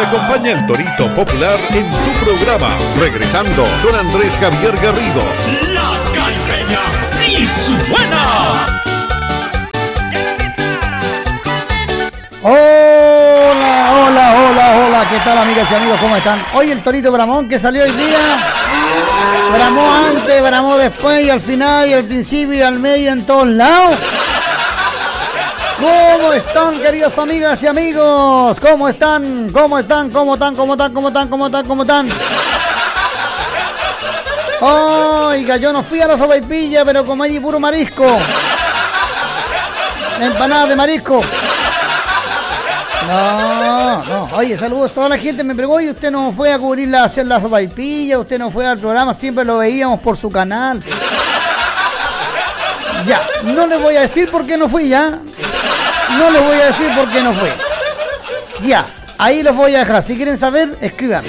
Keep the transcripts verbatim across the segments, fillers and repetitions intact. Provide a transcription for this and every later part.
acompaña el Torito Popular en tu programa. Regresando, don Andrés Javier Garrido. La Caribeña sí suena. Hola, hola, hola, hola, ¿qué tal, amigas y amigos? ¿Cómo están? Hoy el Torito Bramón que salió hoy día, bramó antes, bramó después y al final y al principio y al medio, en todos lados. ¿Cómo están, queridas amigas y amigos? ¿Cómo están? ¿Cómo están? ¿Cómo están? ¿Cómo están? ¿Cómo están? ¿Cómo están? ¿Cómo están? Oiga, yo no fui a la sopaipilla, pero como allí puro marisco. Empanada de marisco. No, no, oye, saludos a toda la gente. Me preguntó, y usted no fue a cubrirla, a hacer la sopaipilla, usted no fue al programa, siempre lo veíamos por su canal. Ya, no les voy a decir por qué no fui, ya. No les voy a decir por qué no fui. Ya, ahí los voy a dejar. Si quieren saber, escriban.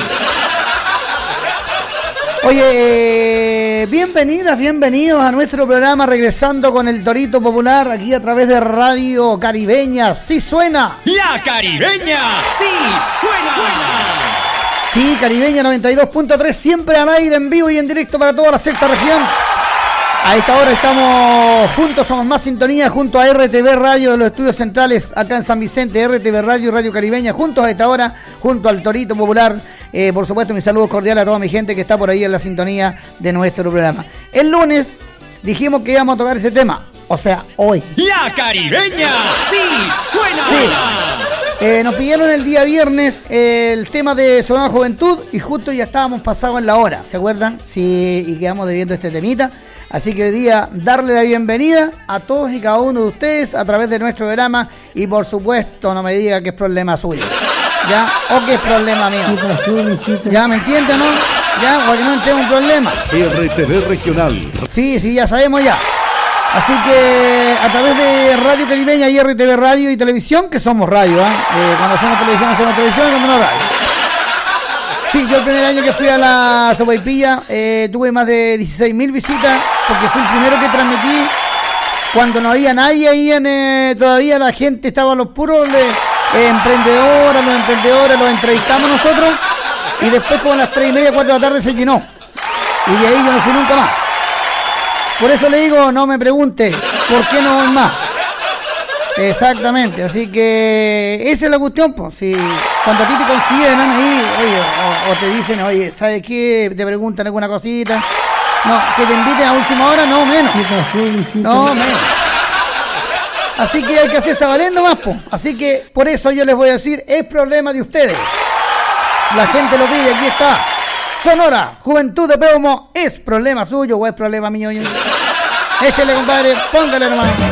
Oye, eh, bienvenidas, bienvenidos a nuestro programa, regresando con el Torito Popular aquí a través de Radio Caribeña. ¡Sí suena! La Caribeña sí suena. suena. Sí, Caribeña noventa y dos punto tres, siempre al aire, en vivo y en directo para toda la sexta región. A esta hora estamos juntos, somos más sintonía, junto a R T V Radio de los estudios centrales acá en San Vicente, R T V Radio y Radio Caribeña, juntos a esta hora, junto al Torito Popular. Eh, por supuesto, mis saludos cordiales a toda mi gente que está por ahí en la sintonía de nuestro programa. El lunes dijimos que íbamos a tocar este tema, o sea, hoy. La Caribeña sí suena. Sí. Eh, nos pidieron el día viernes eh, el tema de Sonora Juventud y justo ya estábamos pasados en la hora, ¿se acuerdan? Sí, y quedamos debiendo este temita. Así que hoy día darle la bienvenida a todos y cada uno de ustedes a través de nuestro programa y por supuesto no me diga que es problema suyo, ¿ya? O que es problema mío. ¿Ya me entiende, no? ¿Ya? Porque no tengo un problema. R T V Regional. Sí, sí, ya sabemos ya. Así que a través de Radio Caribeña y R T V Radio y Televisión, que somos radio, ¿eh? Eh, cuando hacemos televisión, hacemos televisión y cuando no radio. Sí, yo el primer año que fui a la sopaipilla eh, tuve más de dieciséis mil visitas, porque fui el primero que transmití cuando no había nadie ahí, en, eh, todavía la gente estaba los puros eh, emprendedores, los emprendedores, los entrevistamos nosotros y después como a las tres y media, cuatro de la tarde se llenó y de ahí yo no fui nunca más. Por eso le digo, no me pregunte por qué no voy más. Exactamente, así que esa es la cuestión, pues. Si cuando a ti te consideran ahí, oye, o, o te dicen, oye, ¿sabes qué? Te preguntan alguna cosita. No, que te inviten a última hora, no menos. No menos. Así que hay que hacerse valer nomás, pues. Así que por eso yo les voy a decir, es problema de ustedes. La gente lo pide, aquí está. Sonora, Juventud de Peumo, ¿es problema suyo o es problema mío? Échale, compadre, póngale nomás.